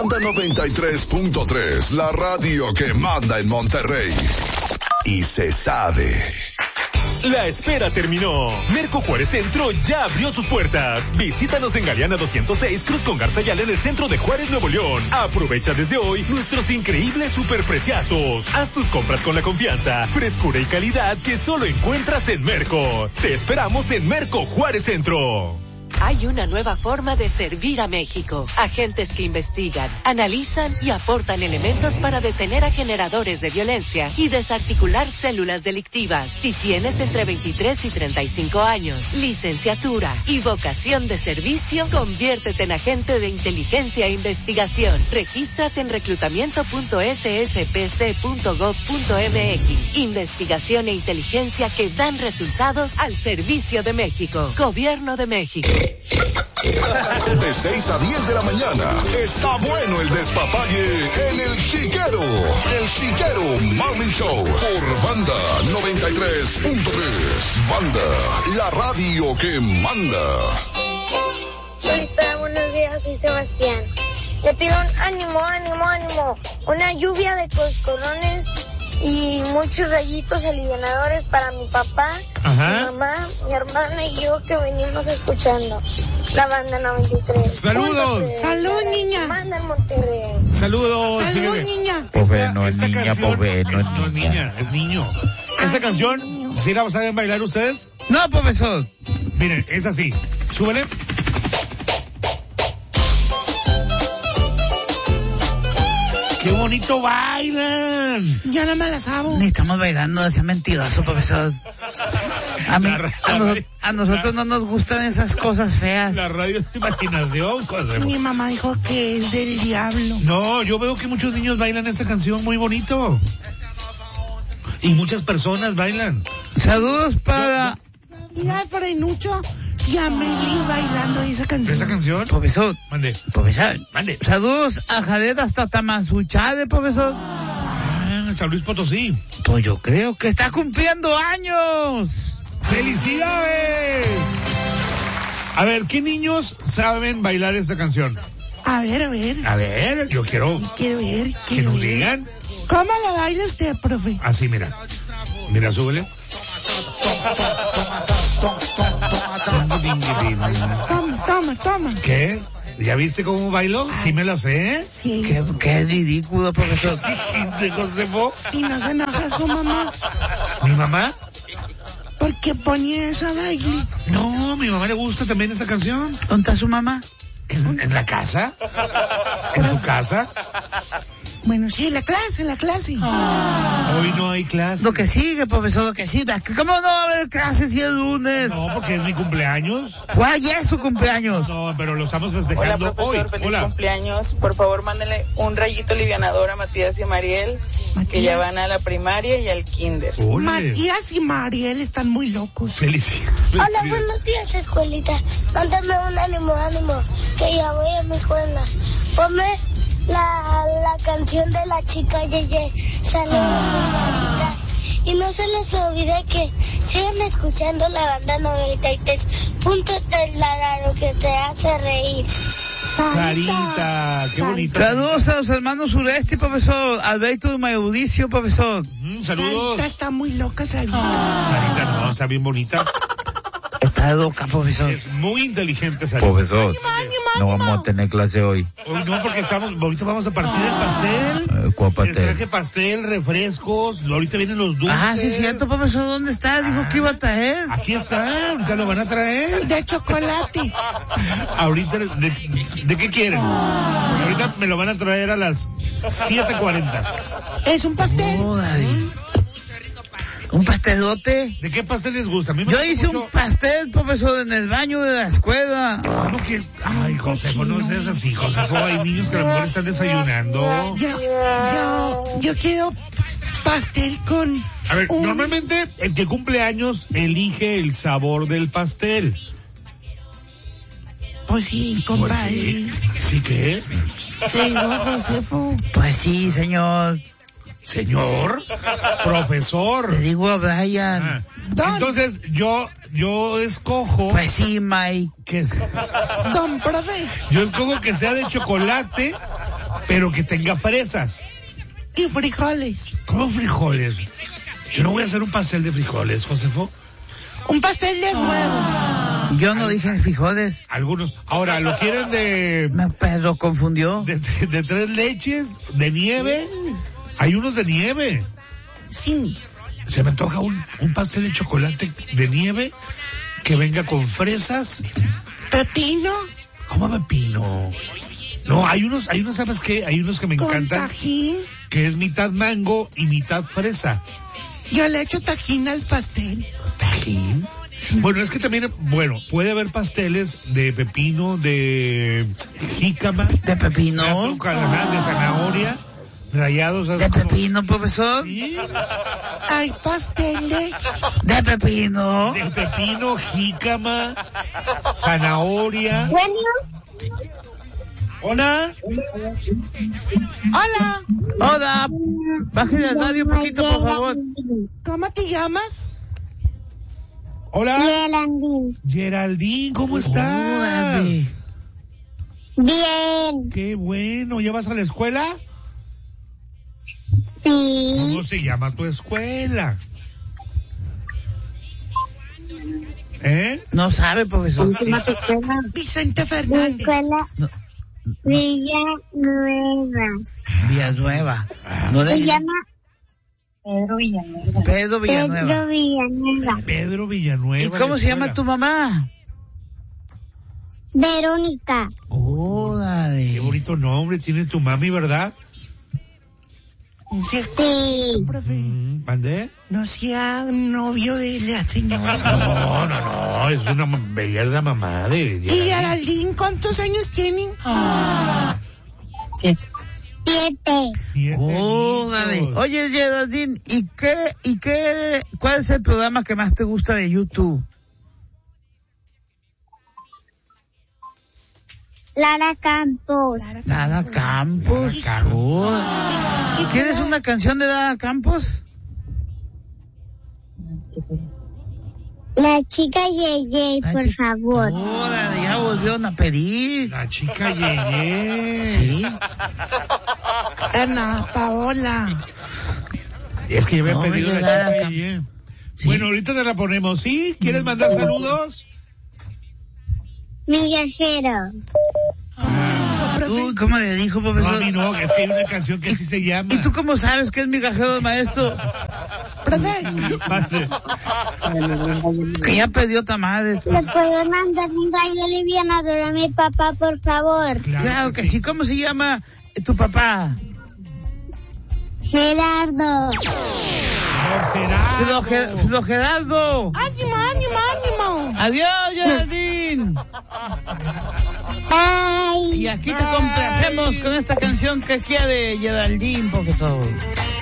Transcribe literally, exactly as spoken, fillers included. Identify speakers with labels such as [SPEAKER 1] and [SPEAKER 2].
[SPEAKER 1] Banda noventa y tres punto tres, la radio que manda en Monterrey. Y se sabe.
[SPEAKER 2] La espera terminó. Merco Juárez Centro ya abrió sus puertas. Visítanos en Galeana doscientos seis, Cruz con Garzayala, en el centro de Juárez, Nuevo León. Aprovecha desde hoy nuestros increíbles superpreciazos. Haz tus compras con la confianza, frescura y calidad que solo encuentras en Merco. Te esperamos en Merco Juárez Centro.
[SPEAKER 3] Hay una nueva forma de servir a México. Agentes que investigan, analizan y aportan elementos para detener a generadores de violencia y desarticular células delictivas. Si tienes entre veintitrés y treinta y cinco años, licenciatura y vocación de servicio, conviértete en agente de inteligencia e investigación. Regístrate en reclutamiento punto ese ese pe ce punto gob punto eme equis. Investigación e inteligencia que dan resultados al servicio de México. Gobierno de México.
[SPEAKER 1] De seis a diez de la mañana, está bueno el despapalle en El Chiquero. El Chiquero Morning Show por Banda noventa y tres punto tres. Banda, la radio que manda.
[SPEAKER 4] Hola, buenos días, soy Sebastián. Le pido un ánimo, ánimo, ánimo. Una lluvia de coscorrones y muchos rayitos alivianadores para mi papá, Ajá. mi mamá, mi hermana y yo que venimos escuchando la Banda noventa y tres.
[SPEAKER 5] ¡Saludos!
[SPEAKER 4] ¡Salud, niña! Manda en Monterrey.
[SPEAKER 5] ¡Saludos!
[SPEAKER 4] ¡Salud, niña!
[SPEAKER 6] Pobre, no es niña,
[SPEAKER 5] canción,
[SPEAKER 6] pobre, no es
[SPEAKER 5] no es niña, es niño. Esta canción, ¿sí la saben bailar ustedes?
[SPEAKER 6] No, profesor.
[SPEAKER 5] Miren, es así. Súbele. ¡Qué bonito bailan!
[SPEAKER 7] Ya no me la sabo.
[SPEAKER 6] Ni estamos bailando, ese mentiroso, profesor. A, mí, a, nos, a nosotros no nos gustan esas cosas feas.
[SPEAKER 5] La radio es imaginación, José.
[SPEAKER 7] Mi mamá dijo que es del diablo.
[SPEAKER 5] No, yo veo que muchos niños bailan esta canción muy bonito. Y muchas personas bailan.
[SPEAKER 6] Saludos para...
[SPEAKER 7] Mira, Frenucho y Amelie bailando esa canción.
[SPEAKER 5] ¿Esa canción?
[SPEAKER 6] Profesor.
[SPEAKER 5] Mande.
[SPEAKER 6] Profesor.
[SPEAKER 5] Mande.
[SPEAKER 6] Saludos a Jared hasta Tamazunchale, profesor.
[SPEAKER 5] Ah, San Luis Potosí.
[SPEAKER 6] Pues yo creo que está cumpliendo años.
[SPEAKER 5] ¡Felicidades! A ver, ¿qué niños saben bailar esta canción?
[SPEAKER 7] A ver, a ver.
[SPEAKER 5] A ver, yo quiero...
[SPEAKER 7] Quiero ver, quiero
[SPEAKER 5] que nos
[SPEAKER 7] ver.
[SPEAKER 5] digan.
[SPEAKER 7] ¿Cómo la baila usted, profe?
[SPEAKER 5] Así, mira. Mira, súbele.
[SPEAKER 7] Toma, toma, toma.
[SPEAKER 5] ¿Qué? ¿Ya viste cómo bailó? ¿Sí me lo sé?
[SPEAKER 7] Sí.
[SPEAKER 6] Qué, qué ridículo, profesor.
[SPEAKER 5] ¿De Josefo?
[SPEAKER 7] Y no se enoja su mamá.
[SPEAKER 5] ¿Mi mamá?
[SPEAKER 7] Porque ponía esa baile.
[SPEAKER 5] No, mi mamá le gusta también esa canción.
[SPEAKER 6] ¿Dónde está su mamá?
[SPEAKER 5] ¿En, en la casa? ¿En su casa?
[SPEAKER 7] Bueno, sí, la clase, la clase.
[SPEAKER 5] Ah. Hoy no hay clase.
[SPEAKER 6] Lo que sigue, profesor, lo que sigue. ¿Cómo no va a haber clases si es lunes?
[SPEAKER 5] No, porque es mi cumpleaños.
[SPEAKER 6] Fue ayer su cumpleaños.
[SPEAKER 5] No, pero lo estamos festejando.
[SPEAKER 8] Hola, profesor,
[SPEAKER 5] hoy.
[SPEAKER 8] Feliz
[SPEAKER 5] Hola.
[SPEAKER 8] cumpleaños. Por favor, mándenle un rayito alivianador a Matías y Mariel, Matías. que ya van a la primaria y al kinder.
[SPEAKER 5] Ole.
[SPEAKER 7] Matías y Mariel están muy locos.
[SPEAKER 5] Felicidades.
[SPEAKER 4] Hola, buenos días, escuelita. Mándame un ánimo, ánimo, que ya voy a mi escuela. Ponme la, la canción de la chica Yeye. Saludos, ah. Y no se les olvide que sigan escuchando la Banda noventa y tres punto tres, la radio que te hace reír.
[SPEAKER 5] Carita, qué bonita.
[SPEAKER 6] Saludos a los hermanos Sureste, profesor. Alberto y Mauricio, profesor.
[SPEAKER 5] Mm, saludos.
[SPEAKER 7] Sarita está muy loca, Sarita.
[SPEAKER 5] Ah. Sarita, no, está bien bonita.
[SPEAKER 6] Está loca, profesor.
[SPEAKER 5] Es muy inteligente, Sarita.
[SPEAKER 6] Profesor,
[SPEAKER 7] ánimo, ánimo,
[SPEAKER 6] no
[SPEAKER 7] ánimo.
[SPEAKER 6] vamos a tener clase hoy.
[SPEAKER 5] Hoy no, porque estamos, ahorita vamos a partir el pastel.
[SPEAKER 6] Eh, ¿Cuál
[SPEAKER 5] Les
[SPEAKER 6] pastel?
[SPEAKER 5] traje pastel, refrescos, ahorita vienen los dulces.
[SPEAKER 6] Ah, sí, cierto, profesor. ¿Dónde está? Dijo
[SPEAKER 5] Ah.
[SPEAKER 6] que iba a traer.
[SPEAKER 5] Aquí está, ahorita lo van a traer.
[SPEAKER 7] De chocolate.
[SPEAKER 5] Ahorita, ¿de, de qué quieren? Porque ahorita me lo van a traer a las siete cuarenta.
[SPEAKER 7] Es un pastel.
[SPEAKER 6] Oh, David. ¿Un pastelote?
[SPEAKER 5] ¿De qué pastel les gusta? A mí me
[SPEAKER 6] Yo
[SPEAKER 5] gusta
[SPEAKER 6] hice
[SPEAKER 5] mucho...
[SPEAKER 6] un pastel, profesor, en el baño de la escuela.
[SPEAKER 5] ¿Cómo que? Ay, Josefo, no seas así, Josefo. Hay niños que a lo mejor están desayunando.
[SPEAKER 7] Yo, yo, yo quiero pastel con...
[SPEAKER 5] A ver,
[SPEAKER 7] un...
[SPEAKER 5] normalmente el que cumple años elige el sabor del pastel.
[SPEAKER 7] Pues sí,
[SPEAKER 5] Pues
[SPEAKER 7] compadre.
[SPEAKER 5] sí. ¿Sí qué?
[SPEAKER 7] Le digo, Josefo.
[SPEAKER 6] Pues sí, señor.
[SPEAKER 5] Señor, profesor.
[SPEAKER 6] Le digo a Brian.
[SPEAKER 5] Ah.
[SPEAKER 7] Don.
[SPEAKER 5] Entonces yo yo escojo
[SPEAKER 6] Pues sí, Mike.
[SPEAKER 5] que
[SPEAKER 7] Don profe.
[SPEAKER 5] yo escojo que sea de chocolate pero que tenga fresas.
[SPEAKER 7] Y frijoles.
[SPEAKER 5] ¿Cómo frijoles? Yo no voy a hacer un pastel de frijoles, Josefo.
[SPEAKER 7] Un pastel de huevo.
[SPEAKER 6] Yo no dije frijoles.
[SPEAKER 5] Algunos. Ahora, ¿lo quieren de...
[SPEAKER 6] Me pero confundió.
[SPEAKER 5] De, de, de tres leches? ¿De nieve? Hay unos de nieve.
[SPEAKER 7] Sí.
[SPEAKER 5] Se me antoja un, un pastel de chocolate de nieve que venga con fresas.
[SPEAKER 7] ¿Pepino?
[SPEAKER 5] ¿Cómo pepino? No, hay unos, hay unos, ¿sabes qué? Hay unos que me
[SPEAKER 7] ¿Con
[SPEAKER 5] encantan.
[SPEAKER 7] tajín?
[SPEAKER 5] Que es mitad mango y mitad fresa.
[SPEAKER 7] Yo le echo tajín al pastel.
[SPEAKER 5] ¿Tajín? Bueno, es que también, bueno, puede haber pasteles de pepino, de jícama.
[SPEAKER 6] ¿De pepino?
[SPEAKER 5] De, de zanahoria, rayados.
[SPEAKER 6] ¿De
[SPEAKER 5] como...
[SPEAKER 6] pepino, profesor?
[SPEAKER 5] Sí.
[SPEAKER 7] Hay pastel de...
[SPEAKER 6] ¿De pepino?
[SPEAKER 5] De pepino, jícama, zanahoria.
[SPEAKER 4] Bueno.
[SPEAKER 5] Hola.
[SPEAKER 7] Hola.
[SPEAKER 6] Hola. Bájale el radio un poquito, por favor.
[SPEAKER 7] ¿Cómo te llamas?
[SPEAKER 5] Hola.
[SPEAKER 4] Geraldine.
[SPEAKER 5] Geraldine, ¿cómo estás?
[SPEAKER 6] Hola.
[SPEAKER 4] Bien.
[SPEAKER 5] Qué bueno. ¿Ya vas a la escuela?
[SPEAKER 4] Sí.
[SPEAKER 5] ¿Cómo se llama tu escuela? ¿Eh?
[SPEAKER 6] No sabe, profesor.
[SPEAKER 7] Vicente
[SPEAKER 4] Mi
[SPEAKER 7] Fernández.
[SPEAKER 4] escuela
[SPEAKER 6] No.
[SPEAKER 4] Villanueva.
[SPEAKER 6] Villanueva. No
[SPEAKER 4] Se
[SPEAKER 6] de...
[SPEAKER 4] llama Pedro Villanueva.
[SPEAKER 6] Pedro Villanueva.
[SPEAKER 4] Pedro Villanueva.
[SPEAKER 5] Pedro Villanueva.
[SPEAKER 6] ¿Y cómo
[SPEAKER 5] la
[SPEAKER 6] se llama
[SPEAKER 5] escuela.
[SPEAKER 6] tu mamá?
[SPEAKER 4] Verónica.
[SPEAKER 6] Órale.
[SPEAKER 5] Qué bonito nombre tiene tu mami, ¿verdad?
[SPEAKER 4] Sí.
[SPEAKER 7] Profe,
[SPEAKER 5] Mm, ¿Mandé?
[SPEAKER 7] no sea novio de la señora.
[SPEAKER 5] No, no, no, es una ma- bella la mamá de...
[SPEAKER 7] ¿Y Geraldine cuántos años tienen?
[SPEAKER 4] Siete.
[SPEAKER 5] Siete
[SPEAKER 6] Órale.
[SPEAKER 5] niños.
[SPEAKER 6] Oye, Geraldine, ¿y qué, y qué, cuál es el programa que más te gusta de YouTube?
[SPEAKER 4] Lara Campos.
[SPEAKER 6] Lara Campos.
[SPEAKER 5] Lara Campos.
[SPEAKER 6] Oh. ¿Quieres una canción de Lara Campos?
[SPEAKER 4] La chica Yeye,
[SPEAKER 6] La
[SPEAKER 4] por
[SPEAKER 6] chi-
[SPEAKER 4] favor.
[SPEAKER 6] Órale, ya volvieron a pedir.
[SPEAKER 5] La chica Yeye.
[SPEAKER 6] Sí.
[SPEAKER 7] Ana Paola.
[SPEAKER 5] Es que ya había
[SPEAKER 6] No,
[SPEAKER 5] pedido
[SPEAKER 6] bella
[SPEAKER 5] la
[SPEAKER 6] Lara
[SPEAKER 5] chica
[SPEAKER 6] Cam-
[SPEAKER 5] Yeye.
[SPEAKER 6] Sí.
[SPEAKER 5] Bueno, ahorita te la ponemos. ¿Sí? ¿Quieres mandar saludos?
[SPEAKER 4] Migajero.
[SPEAKER 6] ¿Tú cómo le dijo,
[SPEAKER 5] No,
[SPEAKER 6] profesor?
[SPEAKER 5] a mí no, es que hay una canción que así se llama.
[SPEAKER 6] ¿Y tú cómo sabes que es migajero el maestro?
[SPEAKER 7] Profe,
[SPEAKER 5] Padre.
[SPEAKER 6] Que ya perdió tamales.
[SPEAKER 4] ¿Le puedo mandar un rayo alivianador a mi papá, por favor?
[SPEAKER 6] Claro que sí. ¿Cómo se llama tu papá?
[SPEAKER 4] Gerardo.
[SPEAKER 5] Gerardo.
[SPEAKER 6] Flo, Flo Gerardo.
[SPEAKER 7] ánimo, ánimo, ánimo.
[SPEAKER 6] Adiós, Geraldine.
[SPEAKER 4] Bye.
[SPEAKER 6] Y aquí te complacemos con esta canción que quiere Geraldine, profesor.